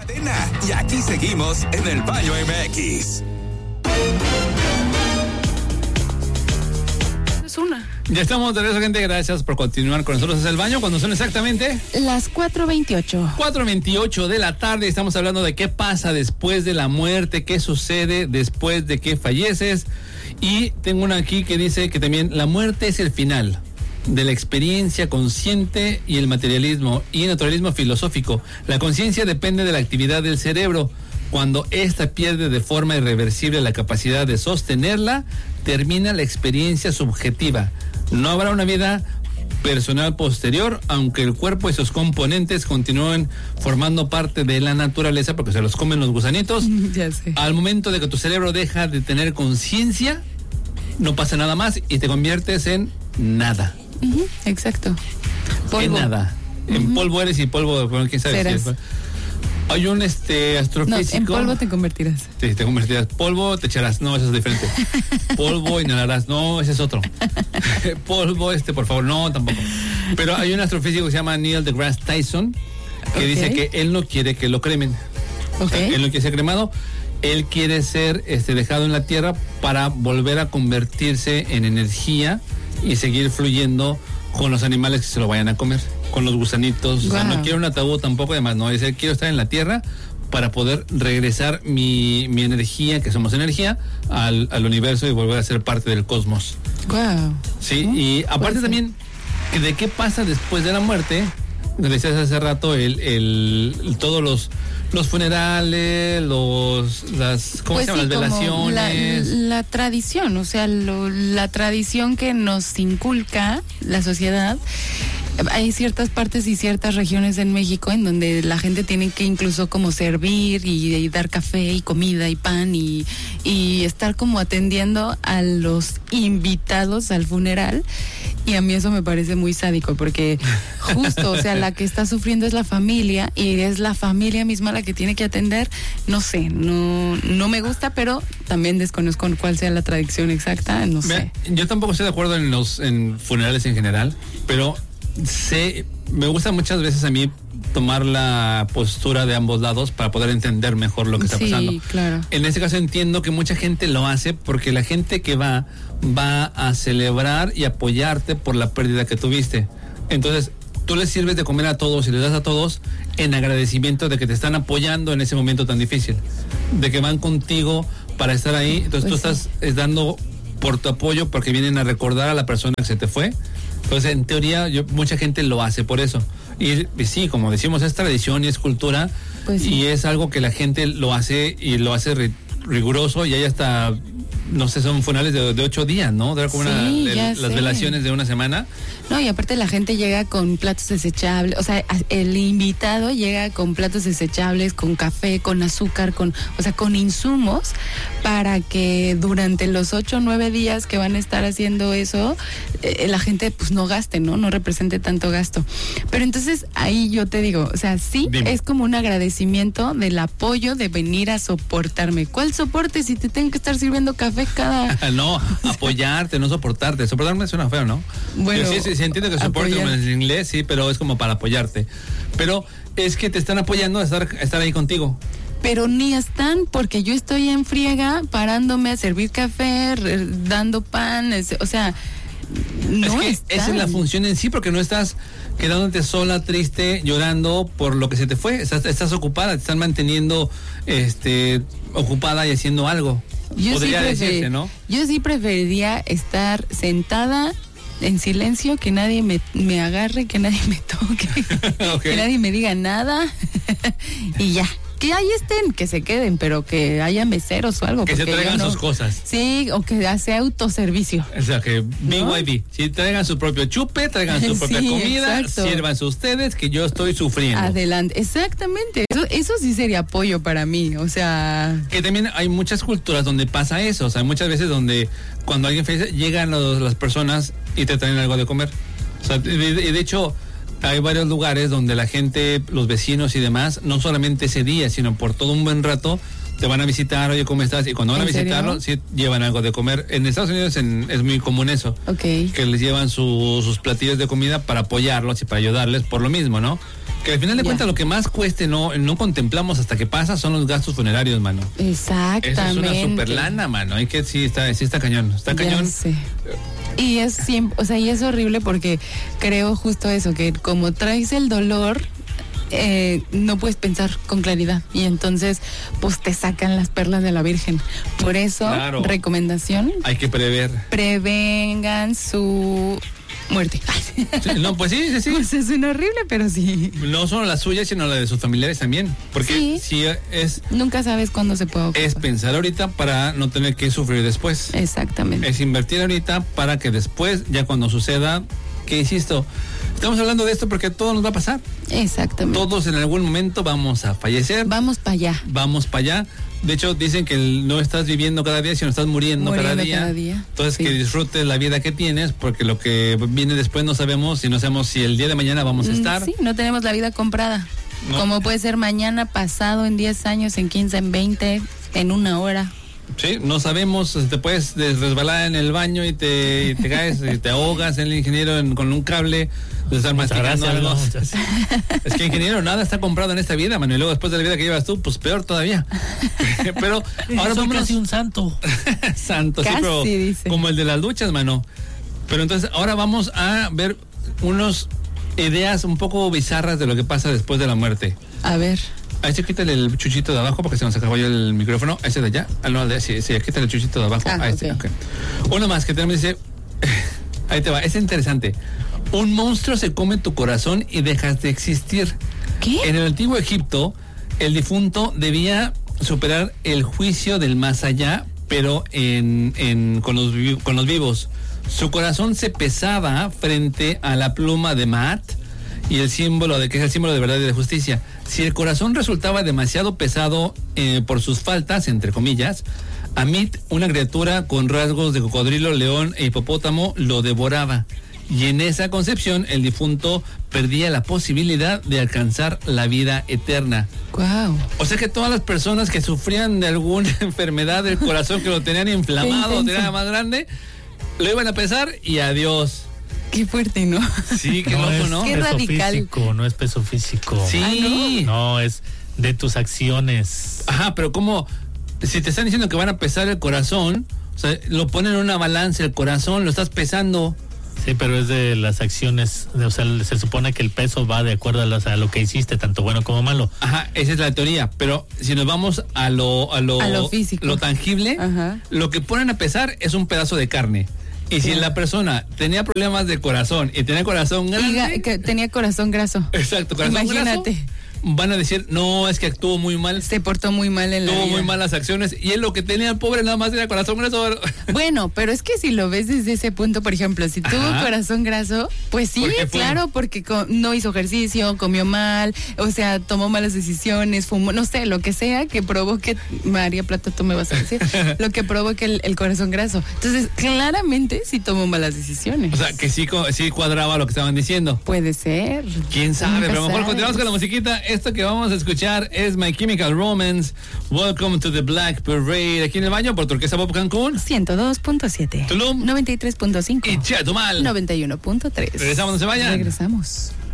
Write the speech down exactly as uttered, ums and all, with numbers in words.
cadena. Y aquí seguimos en el Baño M X. Es una. Ya estamos de regreso, gente. Gracias por continuar con nosotros en el baño. Cuando son exactamente las cuatro veintiocho. cuatro veintiocho de la tarde. Estamos hablando de qué pasa después de la muerte, qué sucede después de que falleces. Y tengo una aquí que dice que también la muerte es el final de la experiencia consciente y el materialismo y naturalismo filosófico. La conciencia depende de la actividad del cerebro. Cuando ésta pierde de forma irreversible la capacidad de sostenerla, termina la experiencia subjetiva. No habrá una vida personal posterior, aunque el cuerpo y sus componentes continúen formando parte de la naturaleza, porque se los comen los gusanitos. Ya sé. Al momento de que tu cerebro deja de tener conciencia, no pasa nada más y te conviertes en nada. Uh-huh, exacto. Polvo. En nada. Uh-huh. En polvo eres y polvo, bueno, quién sabe. Serás. Si es, hay un este astrofísico. No, en polvo te convertirás. Sí, te convertirás. Polvo te echarás. No, eso es diferente. Polvo inhalarás. No, ese es otro. Polvo, este, por favor. No, tampoco. Pero hay un astrofísico que se llama Neil deGrasse Tyson que okay. dice que él no quiere que lo cremen. Okay. O sea, él no quiere ser cremado. Él quiere ser este, dejado en la tierra para volver a convertirse en energía y seguir fluyendo con los animales que se lo vayan a comer, con los gusanitos. Wow. O sea, no quiero un ataúd tampoco, además, no, dice, quiero estar en la tierra para poder regresar mi, mi energía, que somos energía, al, al universo y volver a ser parte del cosmos. Wow. Sí, ¿Mm? Y aparte también, de qué pasa después de la muerte, decías hace rato, el, el, el todos los los funerales, los las ¿cómo pues se llaman? Sí, las velaciones. La, la tradición, o sea, lo, la tradición que nos inculca la sociedad. Hay ciertas partes y ciertas regiones en México en donde la gente tiene que incluso como servir y, y dar café y comida y pan y, y estar como atendiendo a los invitados al funeral. Y a mí eso me parece muy sádico porque justo, o sea, la que está sufriendo es la familia y es la familia misma la que tiene que atender. No sé, no no me gusta, pero también desconozco cuál sea la tradición exacta, no sé. Yo tampoco estoy de acuerdo en los en funerales en general, pero sé, me gusta muchas veces a mí tomar la postura de ambos lados para poder entender mejor lo que está sí, pasando. Claro. En este caso entiendo que mucha gente lo hace porque la gente que va va a celebrar y apoyarte por la pérdida que tuviste. Entonces, tú les sirves de comer a todos y les das a todos en agradecimiento de que te están apoyando en ese momento tan difícil, de que van contigo para estar ahí. Entonces, pues tú sí. estás dando por tu apoyo porque vienen a recordar a la persona que se te fue. Entonces, en teoría, yo, mucha gente lo hace por eso. Y, y sí, como decimos, es tradición y es cultura, pues sí. Y es algo que la gente lo hace y lo hace ri- riguroso y hay hasta, no sé, son funerales de, de ocho días, ¿no? De como sí, una, de, las sé. velaciones de una semana. No, y aparte la gente llega con platos desechables, o sea, el invitado llega con platos desechables, con café, con azúcar, con, o sea, con insumos para que durante los ocho o nueve días que van a estar haciendo eso, eh, la gente pues no gaste, ¿no? No represente tanto gasto. Pero entonces ahí yo te digo, o sea, sí Dime. Es como un agradecimiento del apoyo de venir a soportarme. ¿Cuál soporte si te tengo que estar sirviendo café cada...? No, apoyarte, no soportarte. Soportarme suena feo, ¿no? Bueno, yo sí, sí, sí entiendo que soporte como en inglés, sí, pero es como para apoyarte. Pero es que te están apoyando a estar, a estar ahí contigo. Pero ni están, porque yo estoy en friega parándome a servir café, re, dando pan, es, o sea, no es que esa es la función en sí, porque no estás quedándote sola, triste, llorando por lo que se te fue. Estás, estás ocupada, te están manteniendo este, ocupada y haciendo algo. Yo Podría sí decirse, prefer, ¿no? Yo sí preferiría estar sentada en silencio, que nadie me, me agarre, que nadie me toque, okay. Que nadie me diga nada y ya. Que ahí estén, que se queden, pero que haya meseros o algo. Que se traigan no, sus cosas. Sí, o que sea autoservicio. O sea, que B Y B. Si traigan su propio chupe, traigan su propia sí, comida, exacto. Sírvanse ustedes, que yo estoy sufriendo. Adelante, exactamente. Eso, eso sí sería apoyo para mí, o sea... Que también hay muchas culturas donde pasa eso, o sea, muchas veces donde cuando alguien fallece, llegan los, las personas y te traen algo de comer. O sea, de, de, de hecho... Hay varios lugares donde la gente, los vecinos y demás, no solamente ese día, sino por todo un buen rato, te van a visitar, oye, ¿cómo estás? Y cuando van a ¿En serio? visitarlo, sí llevan algo de comer. En Estados Unidos en- es muy común eso. Ok. Que les llevan su- sus platillos de comida para apoyarlos y para ayudarles por lo mismo, ¿no? Que al final de Ya. cuentas lo que más cueste no, no contemplamos hasta que pasa son los gastos funerarios, mano. Exactamente. Eso es una super lana, mano. Hay que sí está, sí está cañón. Está Ya cañón. sé. Y es siempre, o sea, y es horrible porque creo justo eso, que como traes el dolor, eh, no puedes pensar con claridad y entonces pues te sacan las perlas de la Virgen. Por eso, Claro. recomendación, Hay que prever. prevengan su muerte. Sí, no, pues sí, sí, sí. Pues es una horrible, pero sí. No solo la suya, sino la de sus familiares también. Porque Sí. sí es, Nunca sabes cuándo se puede ocupar. es pensar ahorita para no tener que sufrir después. Exactamente. Es invertir ahorita para que después, ya cuando suceda, ¿qué insisto? Estamos hablando de esto porque todo nos va a pasar. Exactamente. Todos en algún momento vamos a fallecer. Vamos para allá. Vamos para allá. De hecho, dicen que el- no estás viviendo cada día, sino estás muriendo, cada, Muriendo día. cada día. Entonces, Sí. que disfrutes la vida que tienes, porque lo que viene después no sabemos y no sabemos si el día de mañana vamos a Mm, estar. Sí, no tenemos la vida comprada. No. Como puede ser mañana, pasado, en diez años, en quince, en veinte, en una hora. Sí, no sabemos, te puedes des- resbalar en el baño y te, y te caes y te ahogas en el ingeniero en- con un cable, de estar Muchas masticando gracias, algo. no, muchas- Es que ingeniero, nada está comprado en esta vida, mano, y luego después de la vida que llevas tú, pues peor todavía. Pero ahora Soy vámonos. casi un santo. Santo, sí, Casi, pero dice. como el de las luchas, mano. Pero entonces ahora vamos a ver unas ideas un poco bizarras de lo que pasa después de la muerte. A ver. A ese quítale el chuchito de abajo porque se nos acabó ya el micrófono. A ese de allá. Ah, no, al de sí, sí, quítale el chuchito de abajo. Ah, a este, ok. ok. Uno más que tenemos dice. Ahí te va, es interesante. Un monstruo se come tu corazón y dejas de existir. ¿Qué? En el antiguo Egipto, el difunto debía superar el juicio del más allá, pero en, en, con, los, vi- con los vivos. Su corazón se pesaba frente a la pluma de Maat y el símbolo de que es el símbolo de verdad y de justicia. Si el corazón resultaba demasiado pesado eh, por sus faltas, entre comillas, Amit, una criatura con rasgos de cocodrilo, león e hipopótamo, lo devoraba. Y en esa concepción, el difunto perdía la posibilidad de alcanzar la vida eterna. Wow. O sea que todas las personas que sufrían de alguna enfermedad del corazón, que lo tenían inflamado, intenso. tenían más grande, lo iban a pesar y adiós. Qué fuerte, ¿no? Sí, qué no loco, es ¿no? Qué peso radical. físico, no es peso físico. Sí. No, es de tus acciones. Ajá, pero como si te están diciendo que van a pesar el corazón, o sea, lo ponen en una balanza el corazón, lo estás pesando. Sí, pero es de las acciones, de- o sea, se supone que el peso va de acuerdo a, las- a lo que hiciste, tanto bueno como malo. Ajá, esa es la teoría, pero si nos vamos a lo a lo, A lo físico. lo tangible, Ajá. lo que ponen a pesar es un pedazo de carne. Y si Claro. la persona tenía problemas de corazón y tenía corazón Y grande, ga- que tenía corazón graso. exacto, corazón Imagínate. graso, van a decir, no, es que actuó muy mal, Se portó muy mal en la tuvo vida. muy malas acciones, y él lo que tenía el pobre nada más era corazón graso. Bueno, pero es que si lo ves desde ese punto, por ejemplo, si tuvo Ajá. corazón graso, pues sí, ¿Por qué fue? claro, porque co- no hizo ejercicio, comió mal, o sea, tomó malas decisiones, fumó, no sé, lo que sea que provoque, María Plata, tú me vas a decir, lo que provoque el, el corazón graso. Entonces, claramente sí tomó malas decisiones. O sea, que sí, co- sí cuadraba lo que estaban diciendo. Puede ser. ¿Quién sabe? Nunca Pero a lo mejor sabes. continuamos con la musiquita. Esto que vamos a escuchar es My Chemical Romance. Welcome to the Black Parade. Aquí en el baño por Turquesa Pop Cancún. ciento dos punto siete. Tulum. noventa y tres punto cinco. Y Chetumal. noventa y uno punto tres. Regresamos, no se vayan. Regresamos.